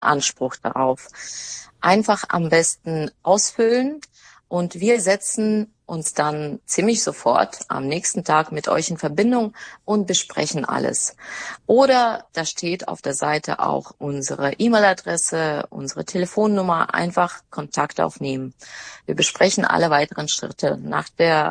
Anspruch darauf. Einfach am besten ausfüllen und wir setzen uns dann ziemlich sofort am nächsten Tag mit euch in Verbindung und besprechen alles. Oder da steht auf der Seite auch unsere E-Mail-Adresse, unsere Telefonnummer, einfach Kontakt aufnehmen. Wir besprechen alle weiteren Schritte. Nach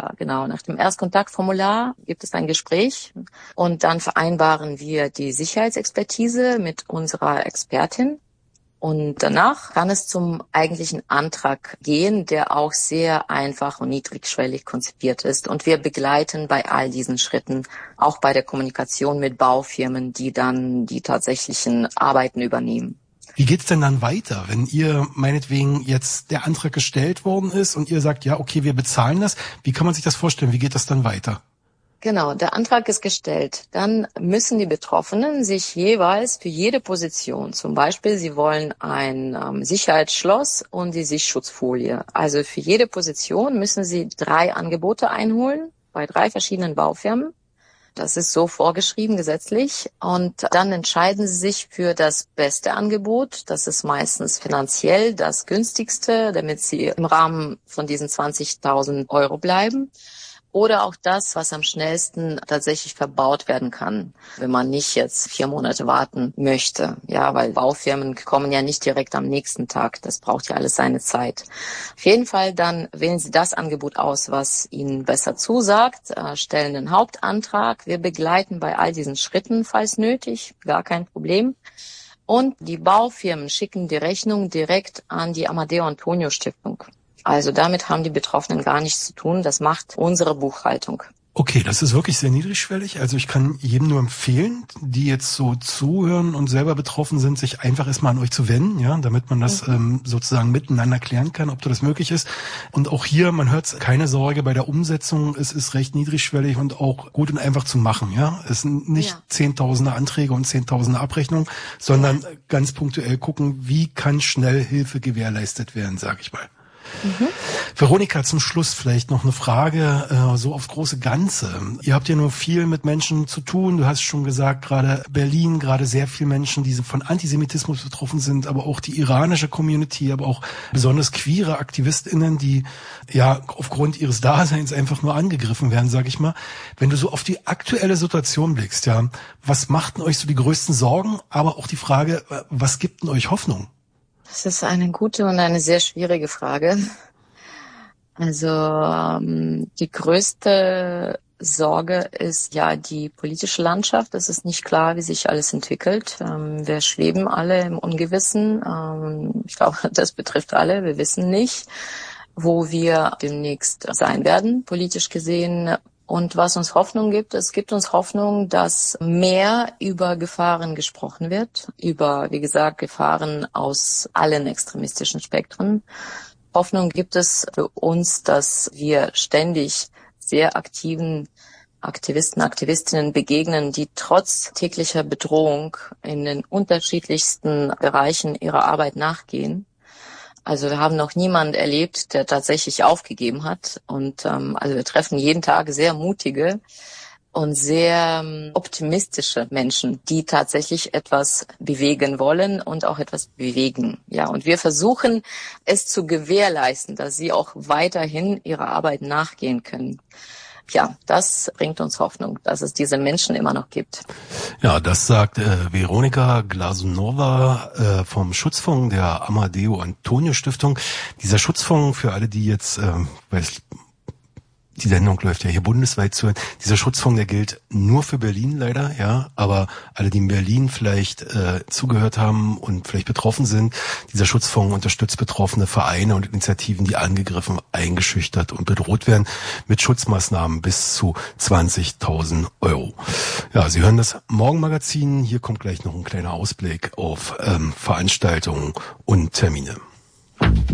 dem Erstkontaktformular gibt es ein Gespräch und dann vereinbaren wir die Sicherheitsexpertise mit unserer Expertin. Und danach kann es zum eigentlichen Antrag gehen, der auch sehr einfach und niedrigschwellig konzipiert ist. Und wir begleiten bei all diesen Schritten, auch bei der Kommunikation mit Baufirmen, die dann die tatsächlichen Arbeiten übernehmen. Wie geht's denn dann weiter, wenn ihr meinetwegen jetzt der Antrag gestellt worden ist und ihr sagt, ja, okay, wir bezahlen das? Wie kann man sich das vorstellen? Wie geht das dann weiter? Genau, der Antrag ist gestellt. Dann müssen die Betroffenen sich jeweils für jede Position, zum Beispiel, sie wollen ein Sicherheitsschloss und die Sichtsschutzfolie. Also für jede Position müssen sie 3 Angebote einholen bei 3 verschiedenen Baufirmen. Das ist so vorgeschrieben gesetzlich. Und dann entscheiden sie sich für das beste Angebot. Das ist meistens finanziell das günstigste, damit sie im Rahmen von diesen 20.000 € bleiben. Oder auch das, was am schnellsten tatsächlich verbaut werden kann, wenn man nicht jetzt 4 Monate warten möchte. Ja, weil Baufirmen kommen ja nicht direkt am nächsten Tag. Das braucht ja alles seine Zeit. Auf jeden Fall dann wählen Sie das Angebot aus, was Ihnen besser zusagt, stellen den Hauptantrag. Wir begleiten bei all diesen Schritten, falls nötig, gar kein Problem. Und die Baufirmen schicken die Rechnung direkt an die Amadeo Antonio Stiftung. Also damit haben die Betroffenen gar nichts zu tun. Das macht unsere Buchhaltung. Okay, das ist wirklich sehr niedrigschwellig. Also ich kann jedem nur empfehlen, die jetzt so zuhören und selber betroffen sind, sich einfach erstmal an euch zu wenden, ja, damit man das sozusagen miteinander klären kann, ob das möglich ist. Und auch hier, man hört, keine Sorge bei der Umsetzung, es ist recht niedrigschwellig und auch gut und einfach zu machen, ja. Es sind nicht Zehntausende Anträge und Zehntausende Abrechnungen, sondern ganz punktuell gucken, wie kann schnell Hilfe gewährleistet werden, sage ich mal. Veronika, zum Schluss vielleicht noch eine Frage, so aufs große Ganze. Ihr habt ja nur viel mit Menschen zu tun. Du hast schon gesagt, gerade Berlin, gerade sehr viele Menschen, die von Antisemitismus betroffen sind, aber auch die iranische Community, aber auch besonders queere AktivistInnen, die ja aufgrund ihres Daseins einfach nur angegriffen werden, sag ich mal. Wenn du so auf die aktuelle Situation blickst, ja, was macht denn euch so die größten Sorgen? Aber auch die Frage, was gibt denn euch Hoffnung? Das ist eine gute und eine sehr schwierige Frage. Also die größte Sorge ist ja die politische Landschaft. Es ist nicht klar, wie sich alles entwickelt. Wir schweben alle im Ungewissen. Ich glaube, das betrifft alle. Wir wissen nicht, wo wir demnächst sein werden, politisch gesehen. Und was uns Hoffnung gibt, es gibt uns Hoffnung, dass mehr über Gefahren gesprochen wird, über, wie gesagt, Gefahren aus allen extremistischen Spektren. Hoffnung gibt es für uns, dass wir ständig sehr aktiven Aktivisten, Aktivistinnen begegnen, die trotz täglicher Bedrohung in den unterschiedlichsten Bereichen ihrer Arbeit nachgehen. Also wir haben noch niemanden erlebt, der tatsächlich aufgegeben hat. Und also wir treffen jeden Tag sehr mutige und sehr optimistische Menschen, die tatsächlich etwas bewegen wollen und auch etwas bewegen. Ja, und wir versuchen es zu gewährleisten, dass sie auch weiterhin ihrer Arbeit nachgehen können. Ja, das bringt uns Hoffnung, dass es diese Menschen immer noch gibt. Ja, das sagt Veronika Glasunova vom Schutzfonds der Amadeo Antonio Stiftung. Dieser Schutzfonds, für alle, die jetzt, die Sendung läuft ja hier bundesweit zu hören. Dieser Schutzfonds, der gilt nur für Berlin leider, ja. Aber alle, die in Berlin vielleicht zugehört haben und vielleicht betroffen sind, dieser Schutzfonds unterstützt betroffene Vereine und Initiativen, die angegriffen, eingeschüchtert und bedroht werden, mit Schutzmaßnahmen bis zu 20.000 €. Ja, Sie hören das Morgenmagazin. Hier kommt gleich noch ein kleiner Ausblick auf Veranstaltungen und Termine.